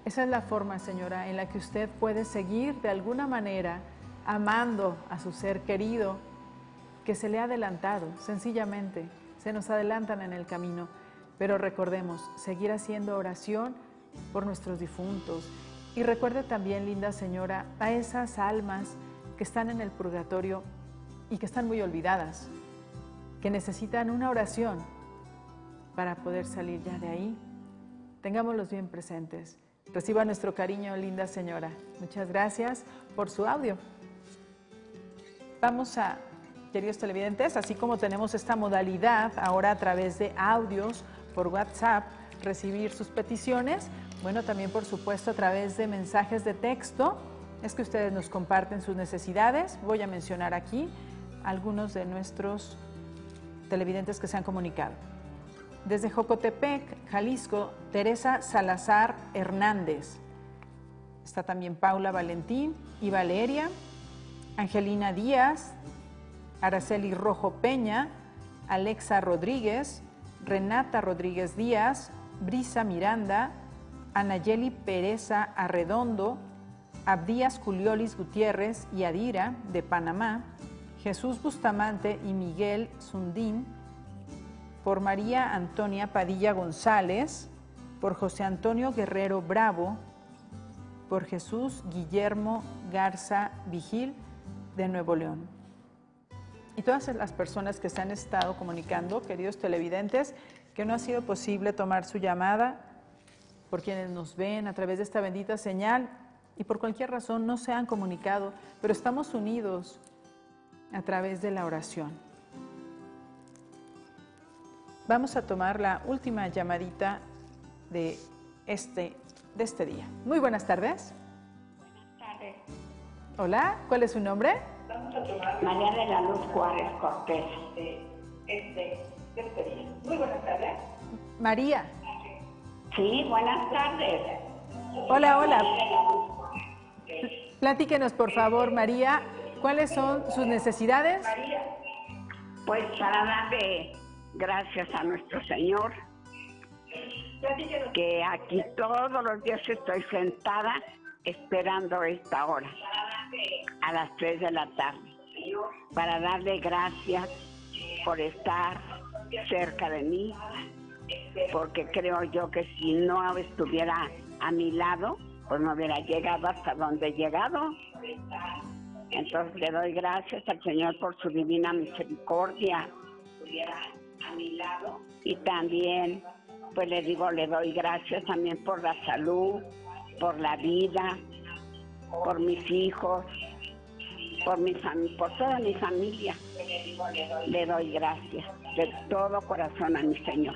Esa es la forma, señora, en la que usted puede seguir de alguna manera amando a su ser querido que se le ha adelantado, sencillamente, se nos adelantan en el camino. Pero recordemos, seguir haciendo oración por nuestros difuntos. Y recuerde también, linda señora, a esas almas que están en el purgatorio y que están muy olvidadas, que necesitan una oración para poder salir ya de ahí. Tengámoslos bien presentes. Reciba nuestro cariño, linda señora. Muchas gracias por su audio. Vamos a, queridos televidentes, así como tenemos esta modalidad ahora a través de audios por WhatsApp, recibir sus peticiones, bueno, también por supuesto a través de mensajes de texto, es que ustedes nos comparten sus necesidades. Voy a mencionar aquí algunos de nuestros televidentes que se han comunicado. Desde Jocotepec, Jalisco, Teresa Salazar Hernández. Está también Paula Valentín y Valeria, Angelina Díaz, Araceli Rojo Peña, Alexa Rodríguez, Renata Rodríguez Díaz, Brisa Miranda, Anayeli Pereza Arredondo, Abdías Juliolis Gutiérrez y Adira, de Panamá, Jesús Bustamante y Miguel Sundín, por María Antonia Padilla González, por José Antonio Guerrero Bravo, por Jesús Guillermo Garza Vigil, de Nuevo León. Y todas las personas que se han estado comunicando, queridos televidentes, que no ha sido posible tomar su llamada, por quienes nos ven a través de esta bendita señal y por cualquier razón no se han comunicado, pero estamos unidos a través de la oración. Vamos a tomar la última llamadita de este día. Muy buenas tardes. Buenas tardes. Hola, ¿cuál es su nombre? María de la Luz Juárez Cortés. Día. Muy buenas tardes. María. Sí, buenas tardes. Hola, hola. Platíquenos, por favor, María, ¿cuáles son sus necesidades? Pues para darle gracias a nuestro Señor, que aquí todos los días estoy sentada esperando esta hora, a las 3 de la tarde, para darle gracias por estar cerca de mí, porque creo yo que si no estuviera a mi lado, pues no hubiera llegado hasta donde he llegado. Entonces le doy gracias al Señor por su divina misericordia. Y también, pues le doy gracias también por la salud, por la vida, por mis hijos, por toda mi familia. Le doy gracias de todo corazón a mi Señor.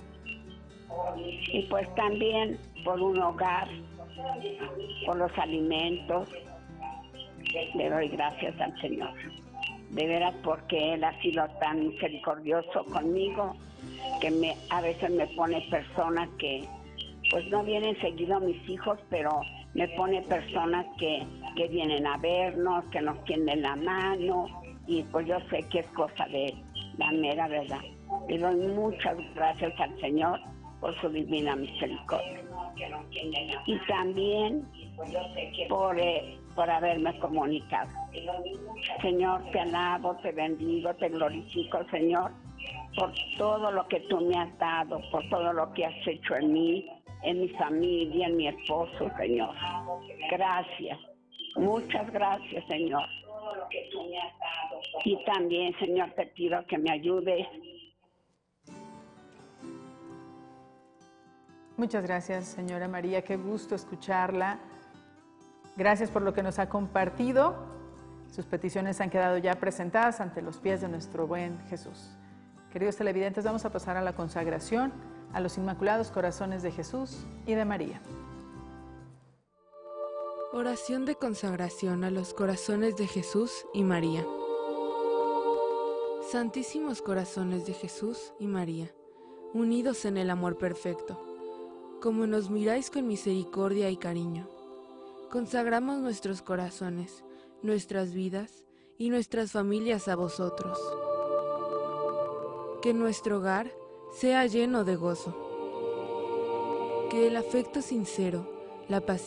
Y pues también por un hogar, por los alimentos, le doy gracias al Señor. De veras, porque Él ha sido tan misericordioso conmigo, que a veces me pone personas que, pues no vienen seguido a mis hijos, pero me pone personas que vienen a vernos, que nos tienden la mano, y pues yo sé que es cosa de Él, la mera verdad. Le doy muchas gracias al Señor por su divina misericordia. Y también por haberme comunicado. Señor, te alabo, te bendigo, te glorifico, Señor, por todo lo que tú me has dado, por todo lo que has hecho en mí, en mi familia, en mi esposo, Señor. Gracias. Muchas gracias, Señor. Y también, Señor, te pido que me ayudes. Muchas gracias, señora María, qué gusto escucharla. Gracias por lo que nos ha compartido. Sus peticiones han quedado ya presentadas ante los pies de nuestro buen Jesús. Queridos televidentes, vamos a pasar a la consagración a los Inmaculados Corazones de Jesús y de María. Oración de consagración a los corazones de Jesús y María. Santísimos corazones de Jesús y María, unidos en el amor perfecto, como nos miráis con misericordia y cariño, consagramos nuestros corazones, nuestras vidas y nuestras familias a vosotros. Que nuestro hogar sea lleno de gozo. Que el afecto sincero, la paciencia